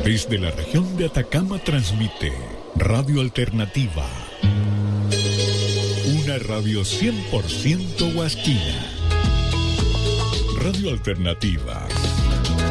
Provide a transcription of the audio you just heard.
Desde la región de Atacama transmite Radio Alternativa, una radio 100% huasquina. Radio Alternativa